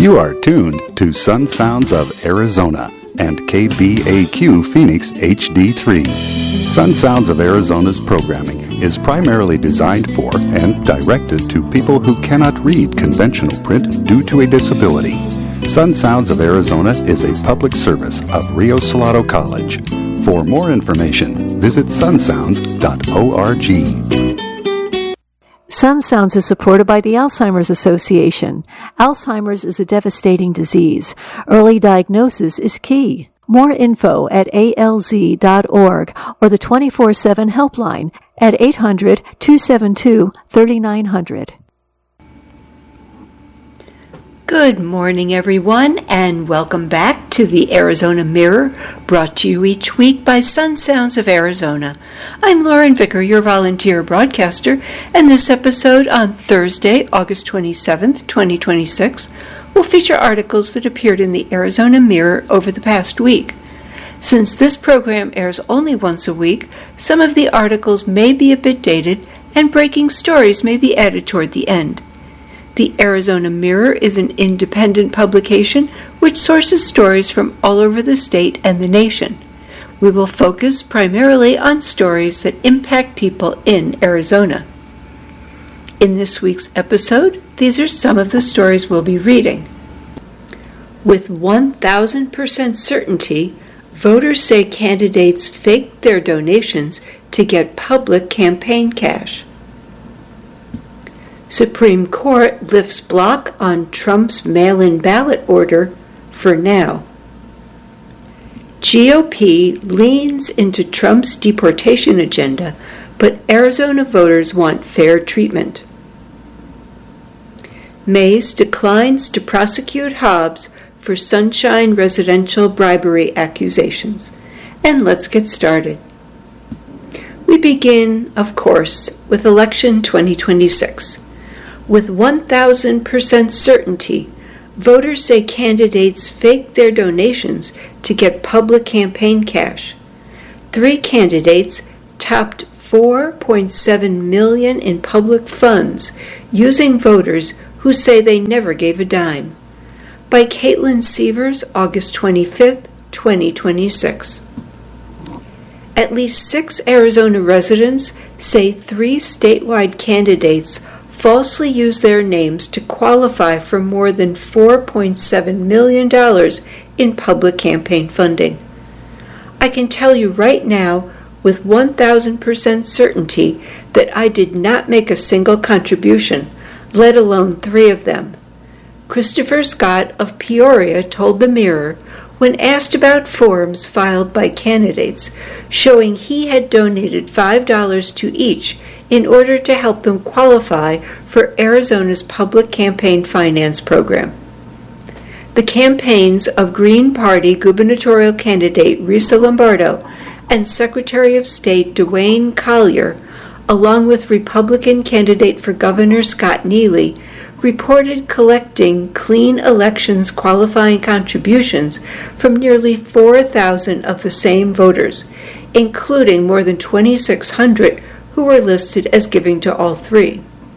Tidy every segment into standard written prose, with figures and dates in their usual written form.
You are tuned to Sun Sounds of Arizona and KBAQ Phoenix HD3. Sun Sounds of Arizona's programming is primarily designed for and directed to people who cannot read conventional print due to a disability. Sun Sounds of Arizona is a public service of Rio Salado College. For more information, visit sunsounds.org. Sun Sounds is supported by the Alzheimer's Association. Alzheimer's is a devastating disease. Early diagnosis is key. More info at alz.org or the 24/7 helpline at 800-272-3900. Good morning, everyone, and welcome back to the Arizona Mirror, brought to you each week by Sun Sounds of Arizona. I'm Lauren Vicker, your volunteer broadcaster, and this episode on Thursday, August 27th, 2026, will feature articles that appeared in the Arizona Mirror over the past week. Since this program airs only once a week, some of the articles may be a bit dated, and breaking stories may be added toward the end. The Arizona Mirror is an independent publication which sources stories from all over the state and the nation. We will focus primarily on stories that impact people in Arizona. In this week's episode, these are some of the stories we'll be reading. With 1,000% certainty, voters say candidates faked their donations to get public campaign cash. Supreme Court lifts block on Trump's mail-in ballot order for now. GOP leans into Trump's deportation agenda, but Arizona voters want fair treatment. Mays declines to prosecute Hobbs for Sunshine residential bribery accusations. And let's get started. We begin, of course, with election 2026. With 1,000% certainty, voters say candidates faked their donations to get public campaign cash. 3 candidates topped $4.7 million in public funds using voters who say they never gave a dime. By Caitlin Severs, August 25, 2026. At least 6 Arizona residents say 3 statewide candidates falsely used their names to qualify for more than $4.7 million in public campaign funding. I can tell you right now with 1,000% certainty that I did not make a single contribution, let alone 3 of them. Christopher Scott of Peoria told the Mirror when asked about forms filed by candidates showing he had donated $5 to each in order to help them qualify for Arizona's public campaign finance program. The campaigns of Green Party gubernatorial candidate Risa Lombardo and Secretary of State Dwayne Collier, along with Republican candidate for Governor Scott Neely, reported collecting clean elections qualifying contributions from nearly 4,000 of the same voters, including more than 2,600 who were listed as giving to all 3.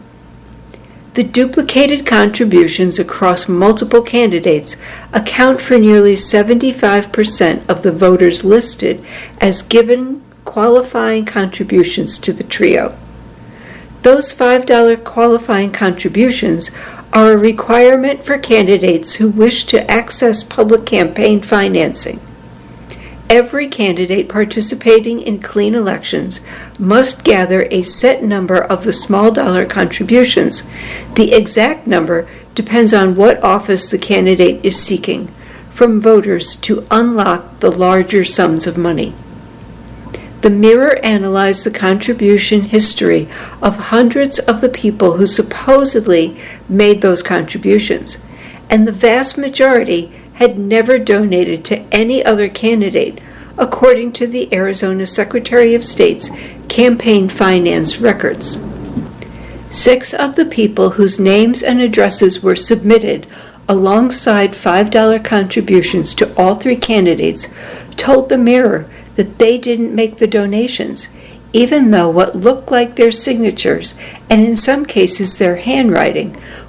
The duplicated contributions across multiple candidates account for nearly 75% of the voters listed as given qualifying contributions to the trio. Those $5 qualifying contributions are a requirement for candidates who wish to access public campaign financing. Every candidate participating in clean elections must gather a set number of the small dollar contributions. The exact number depends on what office the candidate is seeking, from voters to unlock the larger sums of money. The Mirror analyzed the contribution history of hundreds of the people who supposedly made those contributions, and the vast majority had never donated to any other candidate, according to the Arizona Secretary of State's campaign finance records. 6 of the people whose names and addresses were submitted alongside $5 contributions to all 3 candidates told the Mirror that they didn't make the donations, even though what looked like their signatures, and in some cases their handwriting,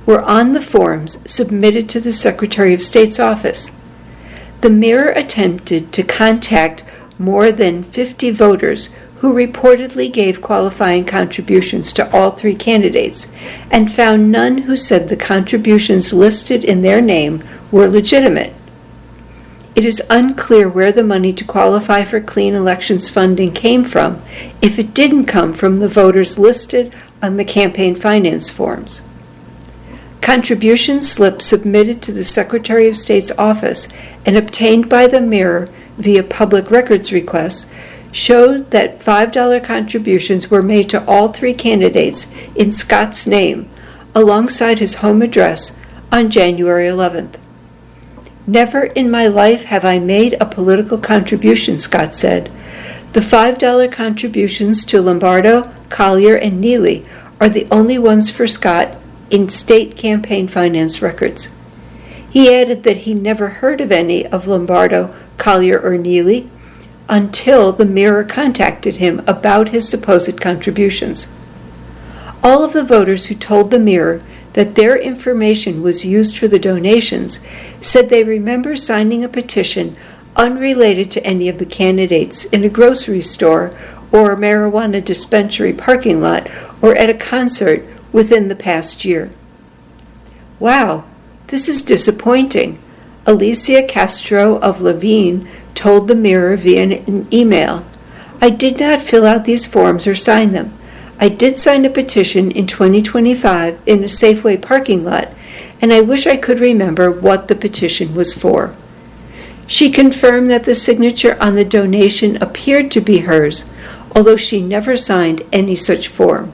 were on the forms submitted to the Secretary of State's office. The Mirror attempted to contact more than 50 voters who reportedly gave qualifying contributions to all three candidates, and found none who said the contributions listed in their name were legitimate. It is unclear where the money to qualify for clean elections funding came from if it didn't come from the voters listed on the campaign finance forms. Contribution slips submitted to the Secretary of State's office and obtained by the Mirror via public records requests showed that $5 contributions were made to all three candidates in Scott's name, alongside his home address, on January 11th. "Never in my life have I made a political contribution," Scott said. "The $5 contributions to Lombardo, Collier, and Neely are the only ones for Scott in state campaign finance records." He added that he never heard of any of Lombardo, Collier, or Neely until the Mirror contacted him about his supposed contributions. All of the voters who told the Mirror that their information was used for the donations said they remember signing a petition unrelated to any of the candidates in a grocery store or a marijuana dispensary parking lot or at a concert within the past year. "Wow, this is disappointing," Alicia Castro of Levine told the Mirror via an email. "I did not fill out these forms or sign them. I did sign a petition in 2025 in a Safeway parking lot, and I wish I could remember what the petition was for." She confirmed that the signature on the donation appeared to be hers, although she never signed any such form.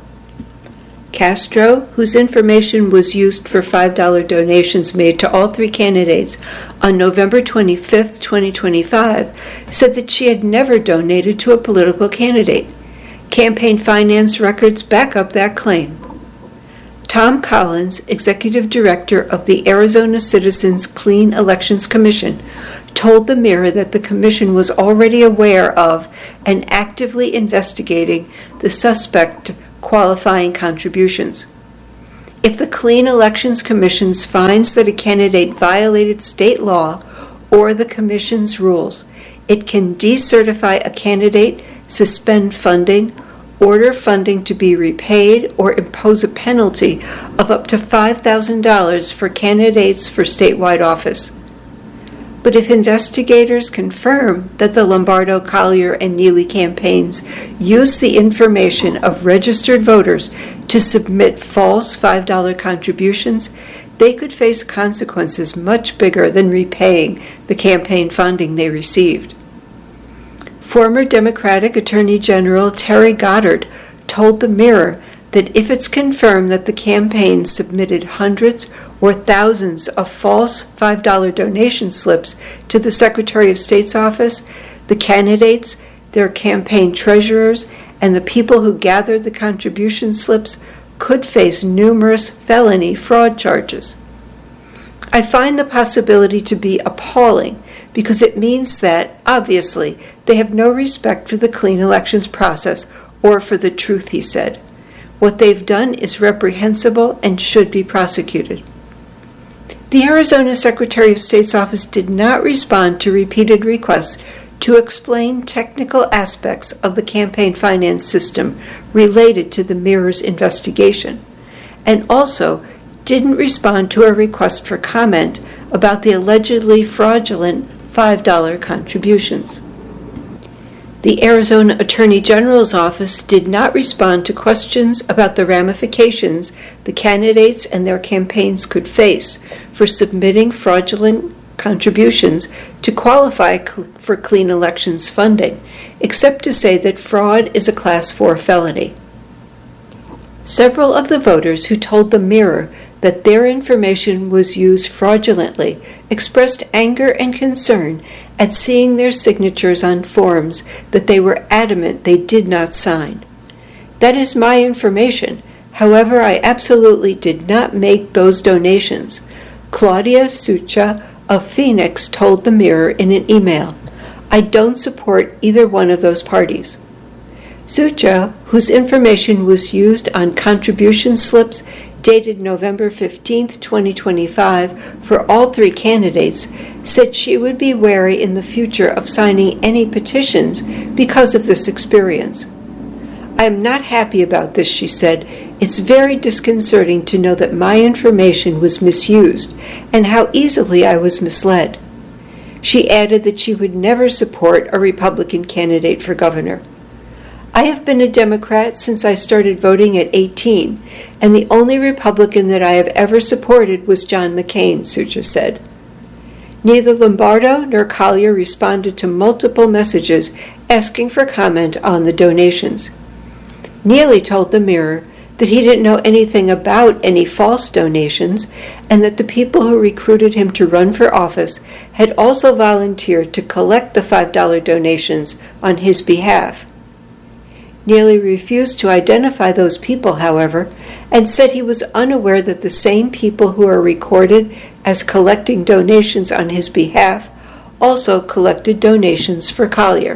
Castro, whose information was used for $5 donations made to all three candidates on November 25, 2025, said that she had never donated to a political candidate. Campaign finance records back up that claim. Tom Collins, executive director of the Arizona Citizens Clean Elections Commission, told the Mirror that the commission was already aware of and actively investigating the suspect qualifying contributions. If the Clean Elections Commission finds that a candidate violated state law or the commission's rules, it can decertify a candidate, suspend funding, order funding to be repaid, or impose a penalty of up to $5,000 for candidates for statewide office. But if investigators confirm that the Lombardo, Collier, and Neely campaigns used the information of registered voters to submit false $5 contributions, they could face consequences much bigger than repaying the campaign funding they received. Former Democratic Attorney General Terry Goddard told the Mirror that if it's confirmed that the campaign submitted hundreds or thousands of false $5 donation slips to the Secretary of State's office, the candidates, their campaign treasurers, and the people who gathered the contribution slips could face numerous felony fraud charges. I find the possibility to be appalling because it means that, obviously, they have no respect for the clean elections process or for the truth, he said. What they've done is reprehensible and should be prosecuted. The Arizona Secretary of State's office did not respond to repeated requests to explain technical aspects of the campaign finance system related to the Mirror's investigation, and also didn't respond to a request for comment about the allegedly fraudulent $5 contributions. The Arizona Attorney General's office did not respond to questions about the ramifications the candidates and their campaigns could face for submitting fraudulent contributions to qualify for clean elections funding, except to say that fraud is a Class 4 felony. Several of the voters who told the Mirror that their information was used fraudulently expressed anger and concern at seeing their signatures on forms that they were adamant they did not sign. That is my information. However, I absolutely did not make those donations, Claudia Sucha of Phoenix told the Mirror in an email. I don't support either one of those parties. Sucha, whose information was used on contribution slips dated November 15, 2025, for all three candidates, said she would be wary in the future of signing any petitions because of this experience. "I am not happy about this," she said. "It's very disconcerting to know that my information was misused and how easily I was misled." She added that she would never support a Republican candidate for governor. "I have been a Democrat since I started voting at 18, and the only Republican that I have ever supported was John McCain," Sucha said. Neither Lombardo nor Collier responded to multiple messages asking for comment on the donations. Neely told the Mirror that he didn't know anything about any false donations and that the people who recruited him to run for office had also volunteered to collect the $5 donations on his behalf. Neely refused to identify those people, however, and said he was unaware that the same people who are recorded as collecting donations on his behalf also collected donations for Collier.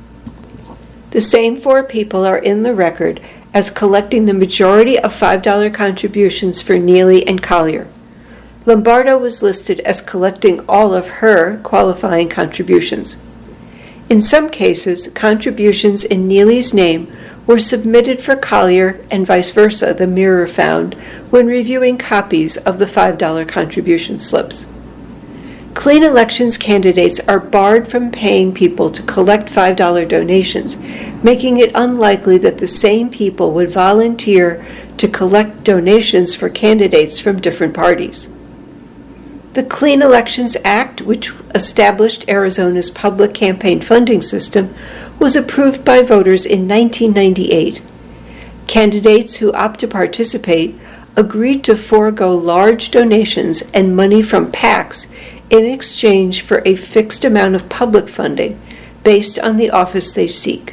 The same four people are in the record as collecting the majority of $5 contributions for Neely and Collier. Lombardo was listed as collecting all of her qualifying contributions. In some cases, contributions in Neely's name were submitted for Collier and vice versa, the Mirror found when reviewing copies of the $5 contribution slips. Clean elections candidates are barred from paying people to collect $5 donations, making it unlikely that the same people would volunteer to collect donations for candidates from different parties. The Clean Elections Act, which established Arizona's public campaign funding system, was approved by voters in 1998. Candidates who opt to participate agreed to forego large donations and money from PACs in exchange for a fixed amount of public funding based on the office they seek.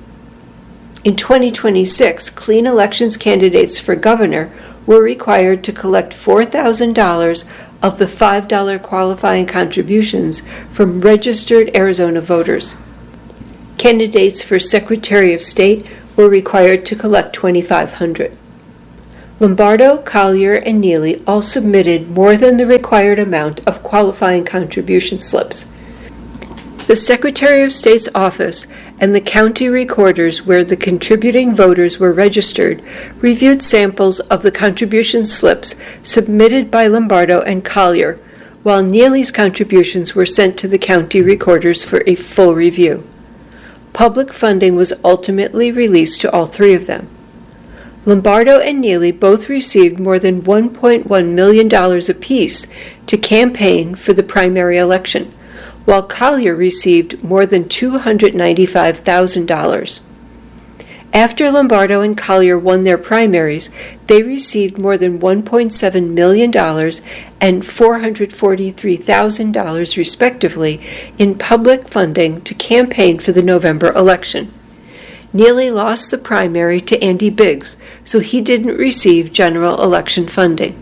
In 2026, Clean Elections candidates for governor were required to collect $4,000 of the $5 qualifying contributions from registered Arizona voters. Candidates for Secretary of State were required to collect $2,500. Lombardo, Collier, and Neely all submitted more than the required amount of qualifying contribution slips. The Secretary of State's office and the county recorders where the contributing voters were registered reviewed samples of the contribution slips submitted by Lombardo and Collier, while Neely's contributions were sent to the county recorders for a full review. Public funding was ultimately released to all three of them. Lombardo and Neely both received more than $1.1 million apiece to campaign for the primary election, while Collier received more than $295,000. After Lombardo and Collier won their primaries, they received more than $1.7 million and $443,000 respectively in public funding to campaign for the November election. Neely lost the primary to Andy Biggs, so he didn't receive general election funding.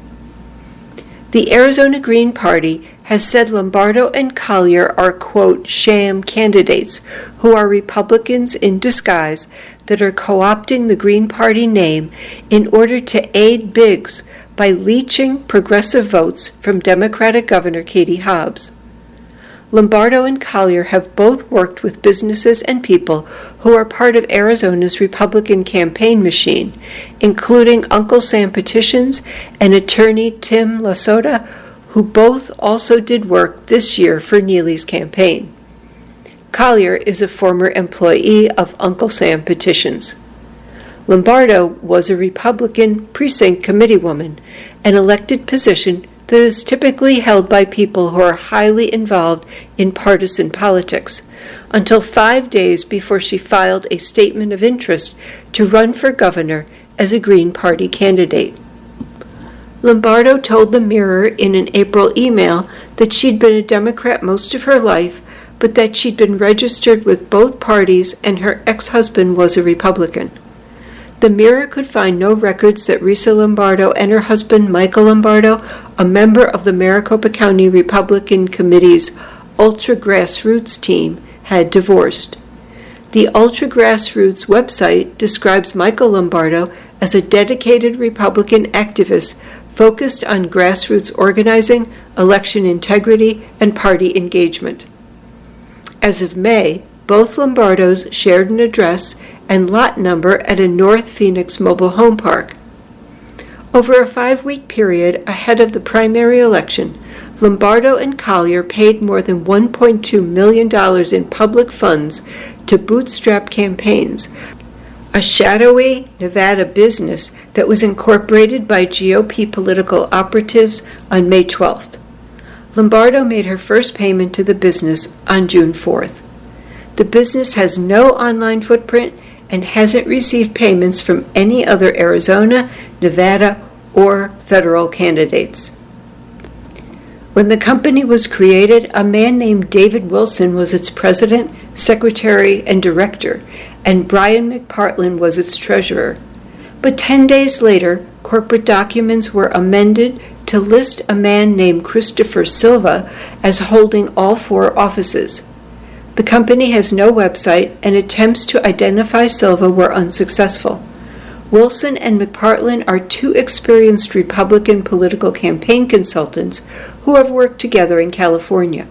The Arizona Green Party has said Lombardo and Collier are, quote, sham candidates who are Republicans in disguise that are co-opting the Green Party name in order to aid Biggs by leeching progressive votes from Democratic Governor Katie Hobbs. Lombardo and Collier have both worked with businesses and people who are part of Arizona's Republican campaign machine, including Uncle Sam Petitions and attorney Tim Lasota, who both also did work this year for Neely's campaign. Collier is a former employee of Uncle Sam Petitions. Lombardo was a Republican precinct committee woman, an elected position that is typically held by people who are highly involved in partisan politics, until 5 days before she filed a statement of interest to run for governor as a Green Party candidate. Lombardo told the Mirror in an April email that she'd been a Democrat most of her life, but that she'd been registered with both parties and her ex-husband was a Republican. The Mirror could find no records that Risa Lombardo and her husband Michael Lombardo, a member of the Maricopa County Republican Committee's Ultra Grassroots team, had divorced. The Ultra Grassroots website describes Michael Lombardo as a dedicated Republican activist focused on grassroots organizing, election integrity, and party engagement. As of May, both Lombardos shared an address and lot number at a North Phoenix mobile home park. Over a 5-week period ahead of the primary election, Lombardo and Collier paid more than $1.2 million in public funds to bootstrap campaigns, a shadowy Nevada business that was incorporated by GOP political operatives on May 12th. Lombardo made her first payment to the business on June 4th. The business has no online footprint and hasn't received payments from any other Arizona, Nevada, or federal candidates. When the company was created, a man named David Wilson was its president, secretary, and director, and Brian McPartland was its treasurer. But 10 days later, corporate documents were amended to list a man named Christopher Silva as holding all 4 offices. The company has no website, and attempts to identify Silva were unsuccessful. Wilson and McPartland are 2 experienced Republican political campaign consultants who have worked together in California.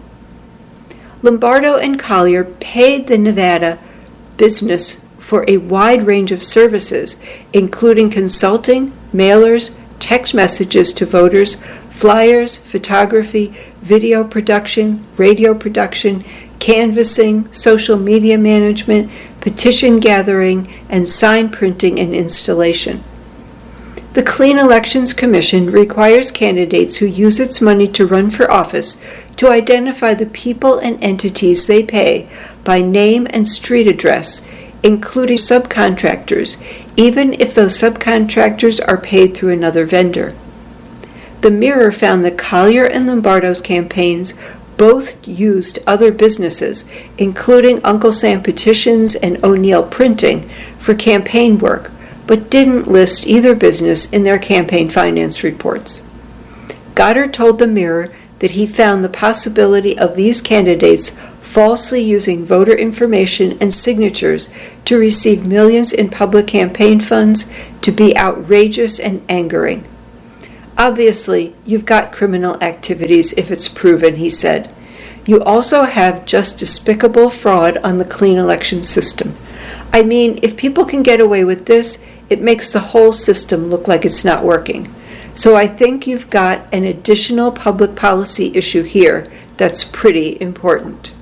Lombardo and Collier paid the Nevada business for a wide range of services, including consulting, mailers, text messages to voters, flyers, photography, video production, radio production, canvassing, social media management, petition gathering, and sign printing and installation. The Clean Elections Commission requires candidates who use its money to run for office to identify the people and entities they pay by name and street address, including subcontractors, even if those subcontractors are paid through another vendor. The Mirror found that Collier and Lombardo's campaigns both used other businesses, including Uncle Sam Petitions and O'Neill Printing, for campaign work, but didn't list either business in their campaign finance reports. Goddard told the Mirror that he found the possibility of these candidates falsely using voter information and signatures to receive millions in public campaign funds to be outrageous and angering. Obviously, you've got criminal activities if it's proven, he said. You also have just despicable fraud on the clean election system. I mean, if people can get away with this, it makes the whole system look like it's not working. So I think you've got an additional public policy issue here that's pretty important.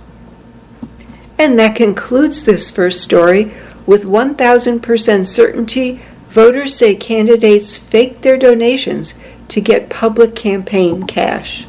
And that concludes this first story. With 1,000% certainty, voters say candidates faked their donations to get public campaign cash.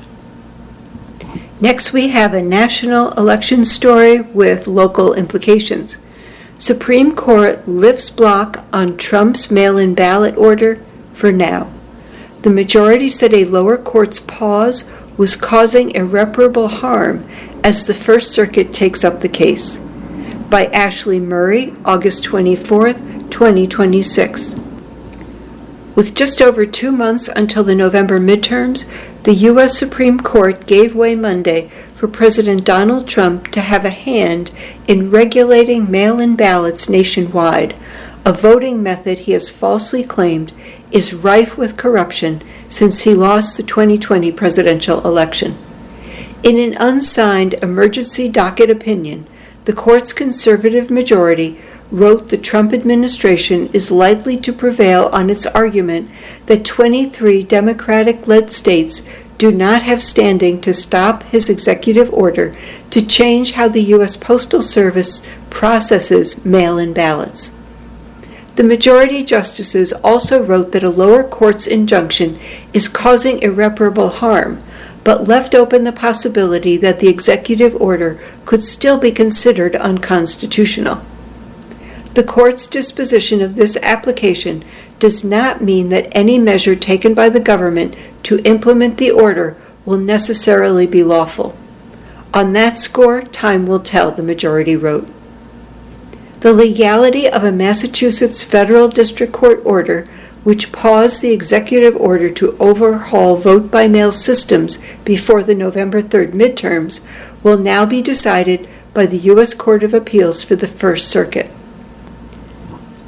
Next, we have a national election story with local implications. Supreme Court lifts block on Trump's mail-in ballot order for now. The majority said a lower court's pause was causing irreparable harm as the First Circuit takes up the case. By Ashley Murray, August 24, 2026. With just over 2 months until the November midterms, the U.S. Supreme Court gave way Monday for President Donald Trump to have a hand in regulating mail-in ballots nationwide, a voting method he has falsely claimed is rife with corruption since he lost the 2020 presidential election. In an unsigned emergency docket opinion, the court's conservative majority wrote the Trump administration is likely to prevail on its argument that 23 Democratic-led states do not have standing to stop his executive order to change how the U.S. Postal Service processes mail-in ballots. The majority justices also wrote that a lower court's injunction is causing irreparable harm, but left open the possibility that the executive order could still be considered unconstitutional. The court's disposition of this application does not mean that any measure taken by the government to implement the order will necessarily be lawful. On that score, time will tell, the majority wrote. The legality of a Massachusetts federal district court order which paused the executive order to overhaul vote-by-mail systems before the November 3rd midterms will now be decided by the U.S. Court of Appeals for the First Circuit.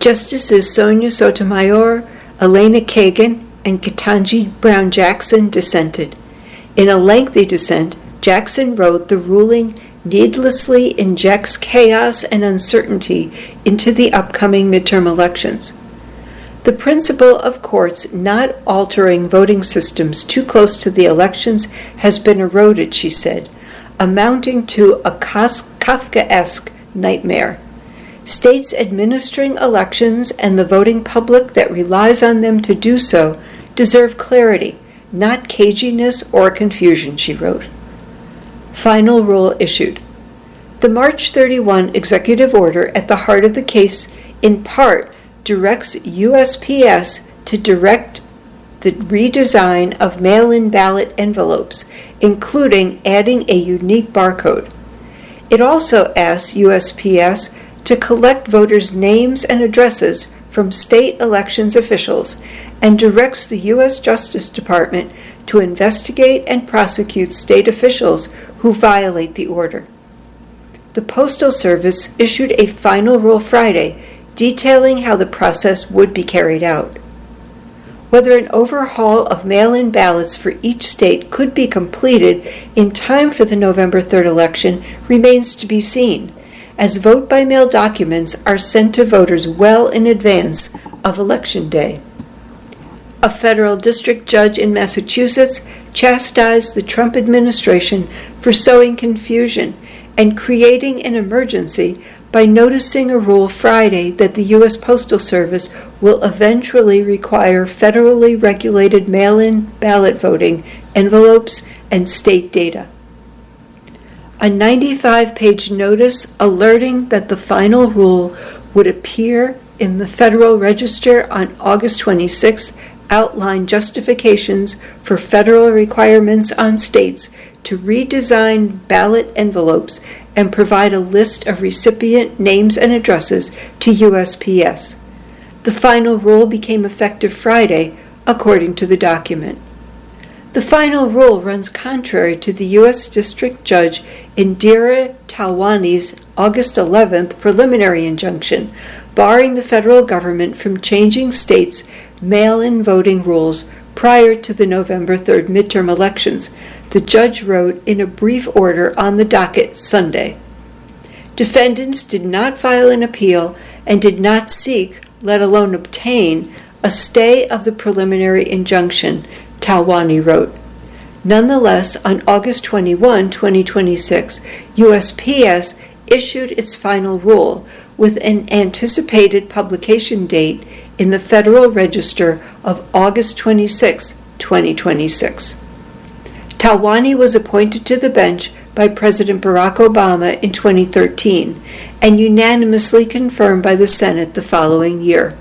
Justices Sonia Sotomayor, Elena Kagan, and Ketanji Brown Jackson dissented. In a lengthy dissent, Jackson wrote the ruling needlessly injects chaos and uncertainty into the upcoming midterm elections. The principle of courts not altering voting systems too close to the elections has been eroded, she said, amounting to a Kafkaesque nightmare. States administering elections and the voting public that relies on them to do so deserve clarity, not caginess or confusion, she wrote. Final rule issued. The March 31 executive order at the heart of the case, in part, directs USPS to direct the redesign of mail-in ballot envelopes, including adding a unique barcode. It also asks USPS to collect voters' names and addresses from state elections officials and directs the U.S. Justice Department to investigate and prosecute state officials who violate the order. The Postal Service issued a final rule Friday detailing how the process would be carried out. Whether an overhaul of mail-in ballots for each state could be completed in time for the November 3rd election remains to be seen, as vote-by-mail documents are sent to voters well in advance of Election Day. A federal district judge in Massachusetts chastised the Trump administration for sowing confusion and creating an emergency by noticing a rule Friday that the U.S. Postal Service will eventually require federally regulated mail-in ballot voting envelopes and state data. A 95-page notice alerting that the final rule would appear in the Federal Register on August 26 outlined justifications for federal requirements on states to redesign ballot envelopes and provide a list of recipient names and addresses to USPS. The final rule became effective Friday, according to the document. The final rule runs contrary to the U.S. District Judge Indira Talwani's August 11th preliminary injunction, barring the federal government from changing states' mail-in voting rules prior to the November 3rd midterm elections, the judge wrote in a brief order on the docket Sunday. Defendants did not file an appeal and did not seek, let alone obtain, a stay of the preliminary injunction, Talwani wrote. Nonetheless, on August 21, 2026, USPS issued its final rule with an anticipated publication date in the Federal Register of August 26, 2026. Talwani was appointed to the bench by President Barack Obama in 2013 and unanimously confirmed by the Senate the following year.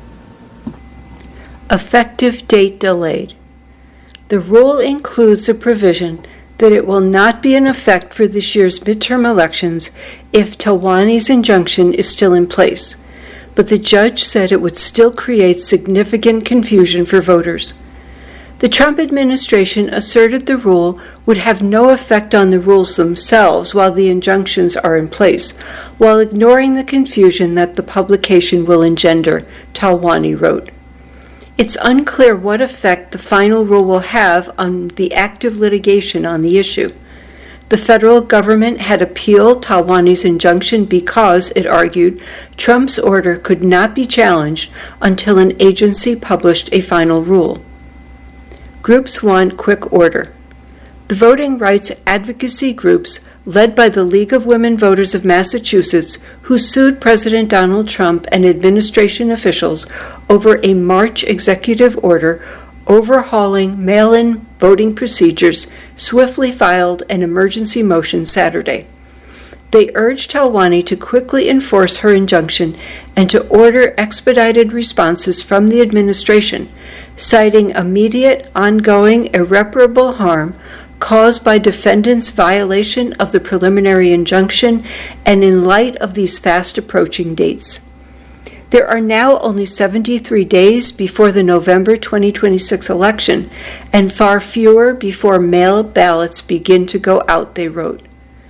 Effective date delayed. The rule includes a provision that it will not be in effect for this year's midterm elections if Talwani's injunction is still in place, but the judge said it would still create significant confusion for voters. The Trump administration asserted the rule would have no effect on the rules themselves while the injunctions are in place, while ignoring the confusion that the publication will engender, Talwani wrote. It's unclear what effect the final rule will have on the active litigation on the issue. The federal government had appealed Talwani's injunction because, it argued, Trump's order could not be challenged until an agency published a final rule. Groups want quick order. The voting rights advocacy groups, led by the League of Women Voters of Massachusetts, who sued President Donald Trump and administration officials over a March executive order overhauling mail-in voting procedures, swiftly filed an emergency motion Saturday. They urged Talwani to quickly enforce her injunction and to order expedited responses from the administration, citing immediate, ongoing, irreparable harm caused by defendants' violation of the preliminary injunction and in light of these fast-approaching dates. There are now only 73 days before the November 2026 election and far fewer before mail ballots begin to go out, they wrote.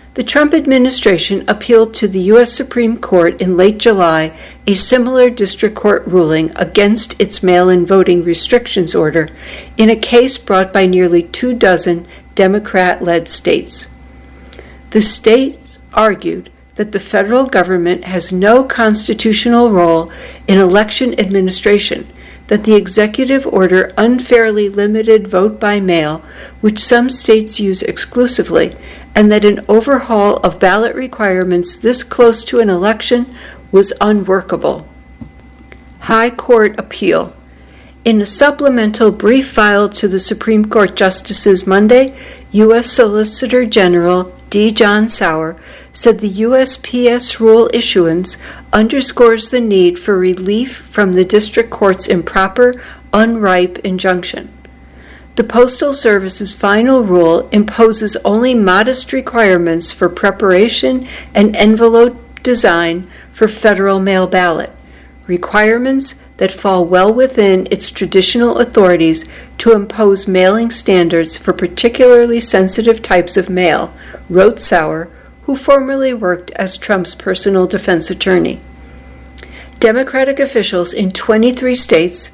The Trump administration appealed to the U.S. Supreme Court in late July a similar district court ruling against its mail-in voting restrictions order in a case brought by nearly 24 Democrat-led states. The states argued that the federal government has no constitutional role in election administration, that the executive order unfairly limited vote by mail, which some states use exclusively, and that an overhaul of ballot requirements this close to an election was unworkable. High Court Appeal. In a supplemental brief filed to the Supreme Court Justices Monday, U.S. Solicitor General D. John Sauer said the USPS rule issuance underscores the need for relief from the district court's improper, unripe injunction. The Postal Service's final rule imposes only modest requirements for preparation and envelope design for federal mail ballot, requirements that fall well within its traditional authorities to impose mailing standards for particularly sensitive types of mail, wrote Sauer, who formerly worked as Trump's personal defense attorney. Democratic officials in 23 states,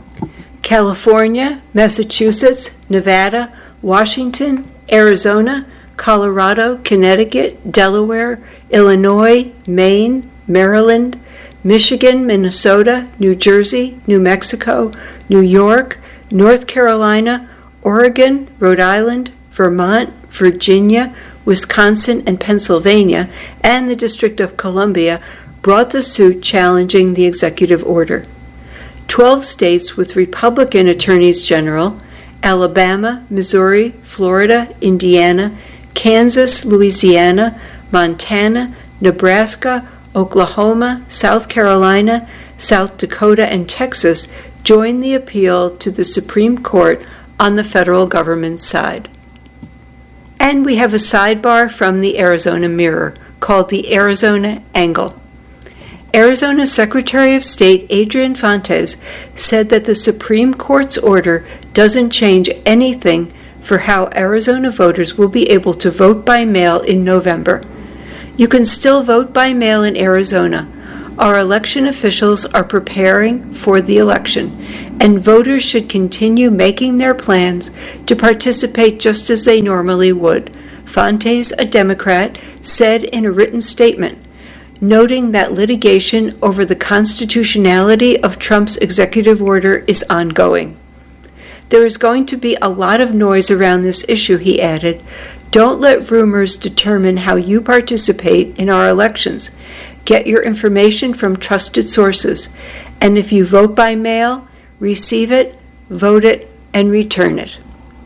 California, Massachusetts, Nevada, Washington, Arizona, Colorado, Connecticut, Delaware, Illinois, Maine, Maryland, Michigan, Minnesota, New Jersey, New Mexico, New York, North Carolina, Oregon, Rhode Island, Vermont, Virginia, Wisconsin, and Pennsylvania, and the District of Columbia brought the suit challenging the executive order. 12 states with Republican attorneys general, Alabama, Missouri, Florida, Indiana, Kansas, Louisiana, Montana, Nebraska, Oklahoma, South Carolina, South Dakota, and Texas joined the appeal to the Supreme Court on the federal government's side. And we have a sidebar from the Arizona Mirror called the Arizona Angle. Arizona Secretary of State Adrian Fontes said that the Supreme Court's order doesn't change anything for how Arizona voters will be able to vote by mail in November. You can still vote by mail in Arizona. Our election officials are preparing for the election, and voters should continue making their plans to participate just as they normally would, Fontes, a Democrat, said in a written statement, noting that litigation over the constitutionality of Trump's executive order is ongoing. There is going to be a lot of noise around this issue, he added. Don't let rumors determine how you participate in our elections. Get your information from trusted sources. And if you vote by mail, receive it, vote it, and return it.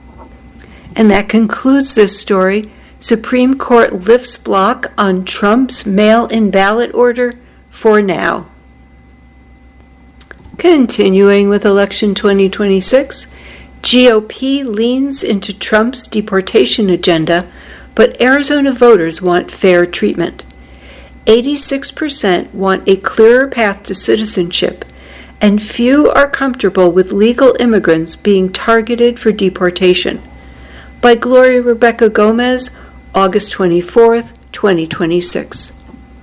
And that concludes this story. Supreme Court lifts block on Trump's mail-in ballot order for now. Continuing with election 2026, GOP leans into Trump's deportation agenda, but Arizona voters want fair treatment. 86% want a clearer path to citizenship, and few are comfortable with legal immigrants being targeted for deportation. By Gloria Rebecca Gomez, August 24, 2026.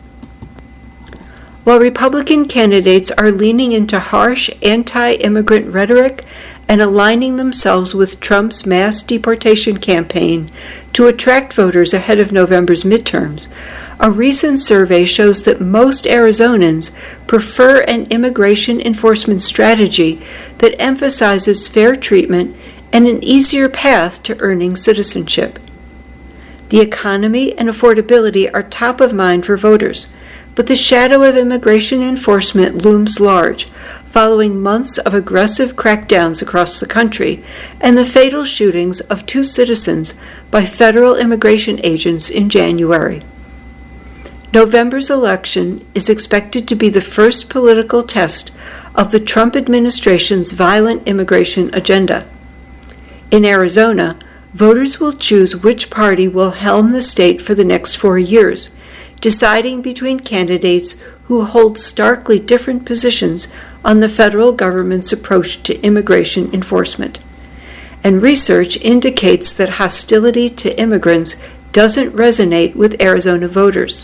While Republican candidates are leaning into harsh anti-immigrant rhetoric and aligning themselves with Trump's mass deportation campaign to attract voters ahead of November's midterms, a recent survey shows that most Arizonans prefer an immigration enforcement strategy that emphasizes fair treatment and an easier path to earning citizenship. The economy and affordability are top of mind for voters, but the shadow of immigration enforcement looms large, following months of aggressive crackdowns across the country and the fatal shootings of 2 citizens by federal immigration agents in January. November's election is expected to be the first political test of the Trump administration's violent immigration agenda. In Arizona, voters will choose which party will helm the state for the next 4 years, deciding between candidates who hold starkly different positions on the federal government's approach to immigration enforcement. And research indicates that hostility to immigrants doesn't resonate with Arizona voters.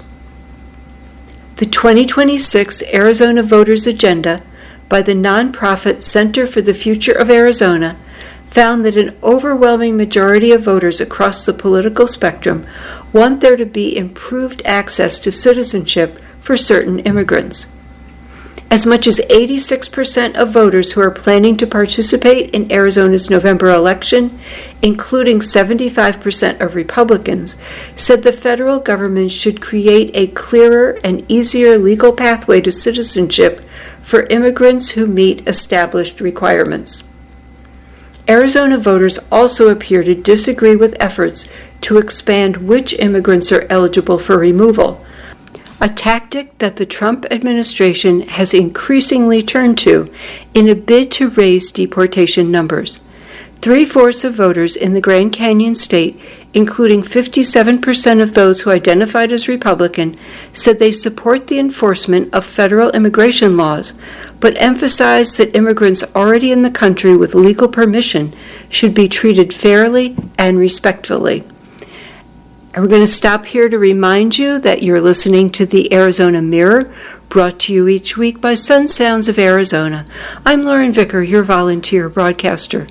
The 2026 Arizona Voters Agenda by the nonprofit Center for the Future of Arizona found that an overwhelming majority of voters across the political spectrum want there to be improved access to citizenship for certain immigrants. As much as 86% of voters who are planning to participate in Arizona's November election, including 75% of Republicans, said the federal government should create a clearer and easier legal pathway to citizenship for immigrants who meet established requirements. Arizona voters also appear to disagree with efforts to expand which immigrants are eligible for removal, a tactic that the Trump administration has increasingly turned to in a bid to raise deportation numbers. 3/4 of voters in the Grand Canyon state, including 57% of those who identified as Republican, said they support the enforcement of federal immigration laws, but emphasized that immigrants already in the country with legal permission should be treated fairly and respectfully. And we're going to stop here to remind you that you're listening to the Arizona Mirror, brought to you each week by Sun Sounds of Arizona. I'm Lauren Vicker, your volunteer broadcaster.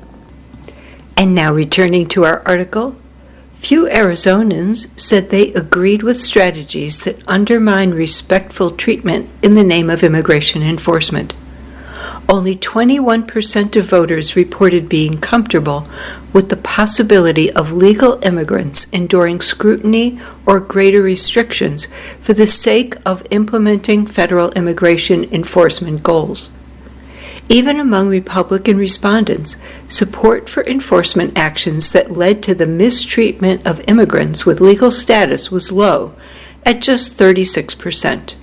And now returning to our article, few Arizonans said they agreed with strategies that undermine respectful treatment in the name of immigration enforcement. Only 21% of voters reported being comfortable with the possibility of legal immigrants enduring scrutiny or greater restrictions for the sake of implementing federal immigration enforcement goals. Even among Republican respondents, support for enforcement actions that led to the mistreatment of immigrants with legal status was low, at just 36%.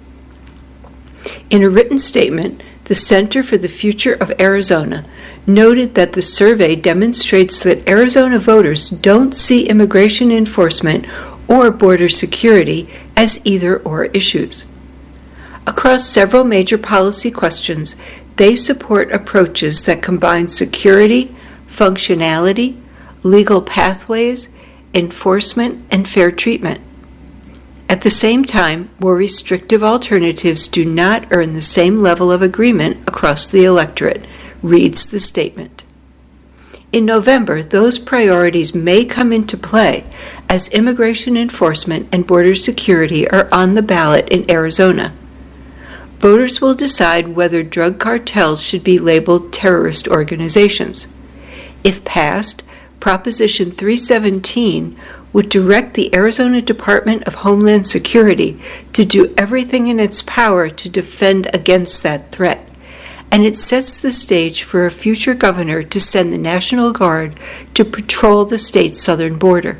In a written statement, the Center for the Future of Arizona noted that the survey demonstrates that Arizona voters don't see immigration enforcement or border security as either-or issues. Across several major policy questions, they support approaches that combine security, functionality, legal pathways, enforcement, and fair treatment. At the same time, more restrictive alternatives do not earn the same level of agreement across the electorate, reads the statement. In November, those priorities may come into play as immigration enforcement and border security are on the ballot in Arizona. Voters will decide whether drug cartels should be labeled terrorist organizations. If passed, Proposition 317 would direct the Arizona Department of Homeland Security to do everything in its power to defend against that threat, and it sets the stage for a future governor to send the National Guard to patrol the state's southern border.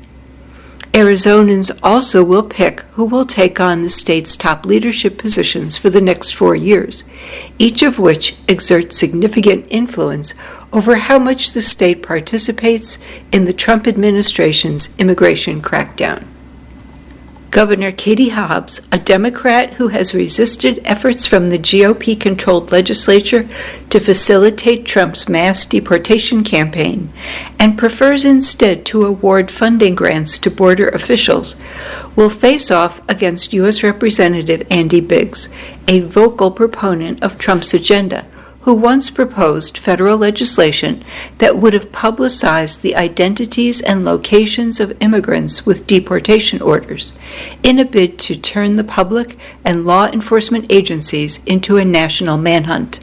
Arizonans also will pick who will take on the state's top leadership positions for the next 4 years, each of which exerts significant influence over how much the state participates in the Trump administration's immigration crackdown. Governor Katie Hobbs, a Democrat who has resisted efforts from the GOP-controlled legislature to facilitate Trump's mass deportation campaign, and prefers instead to award funding grants to border officials, will face off against U.S. Representative Andy Biggs, a vocal proponent of Trump's agenda, who once proposed federal legislation that would have publicized the identities and locations of immigrants with deportation orders in a bid to turn the public and law enforcement agencies into a national manhunt.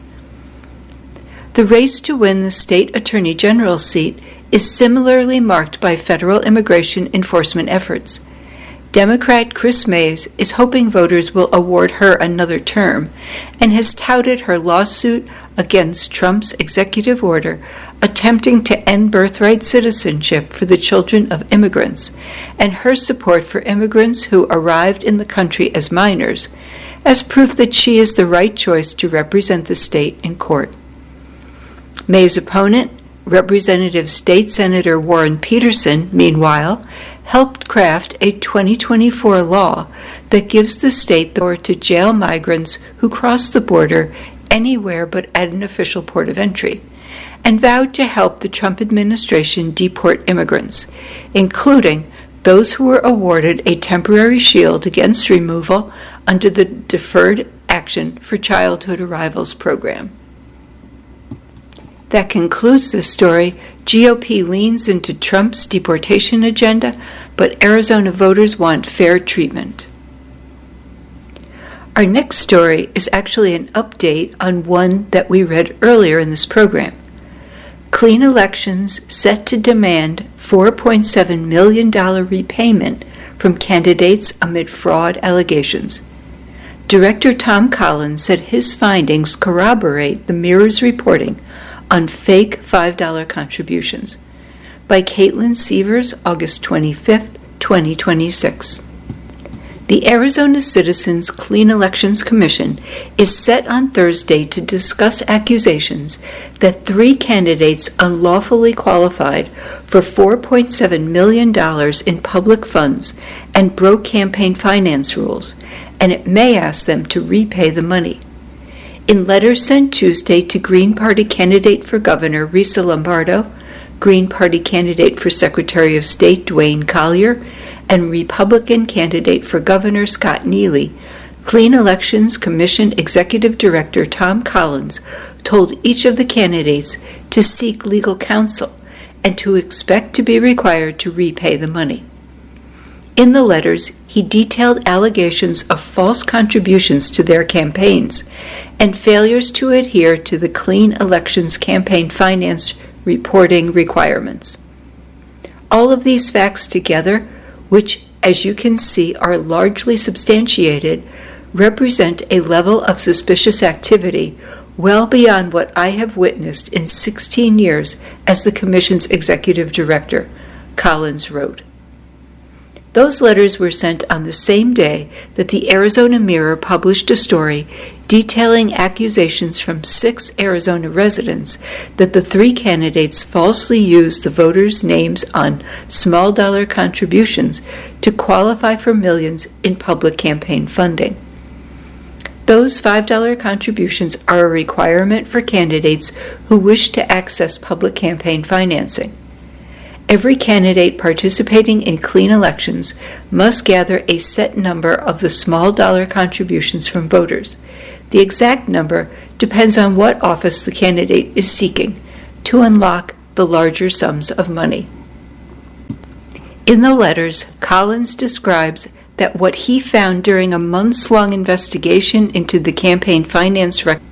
The race to win the state attorney general's seat is similarly marked by federal immigration enforcement efforts. Democrat Chris Mays is hoping voters will award her another term and has touted her lawsuit against Trump's executive order attempting to end birthright citizenship for the children of immigrants and her support for immigrants who arrived in the country as minors as proof that she is the right choice to represent the state in court. May's opponent, Representative State Senator Warren Peterson, meanwhile, helped craft a 2024 law that gives the state the power to jail migrants who cross the border anywhere but at an official port of entry, and vowed to help the Trump administration deport immigrants, including those who were awarded a temporary shield against removal under the Deferred Action for Childhood Arrivals program. That concludes the story. GOP leans into Trump's deportation agenda, but Arizona voters want fair treatment. Our next story is actually an update on one that we read earlier in this program. Clean Elections set to demand $4.7 million repayment from candidates amid fraud allegations. Director Tom Collins said his findings corroborate the Mirror's reporting on fake $5 contributions. By Caitlin Severs, August 25, 2026. The Arizona Citizens Clean Elections Commission is set on Thursday to discuss accusations that 3 candidates unlawfully qualified for $4.7 million in public funds and broke campaign finance rules, and it may ask them to repay the money. In letters sent Tuesday to Green Party candidate for governor Risa Lombardo, Green Party candidate for Secretary of State Dwayne Collier, and Republican candidate for governor Scott Neely, Clean Elections Commission Executive Director Tom Collins told each of the candidates to seek legal counsel and to expect to be required to repay the money. In the letters, he detailed allegations of false contributions to their campaigns and failures to adhere to the Clean Elections campaign finance reporting requirements. All of these facts together, which, as you can see, are largely substantiated, represent a level of suspicious activity well beyond what I have witnessed in 16 years as the Commission's executive director, Collins wrote. Those letters were sent on the same day that the Arizona Mirror published a story detailing accusations from 6 Arizona residents that the 3 candidates falsely used the voters' names on small dollar contributions to qualify for millions in public campaign funding. Those $5 contributions are a requirement for candidates who wish to access public campaign financing. Every candidate participating in Clean Elections must gather a set number of the small dollar contributions from voters. The exact number depends on what office the candidate is seeking to unlock the larger sums of money. In the letters, Collins describes that what he found during a months-long investigation into the campaign finance records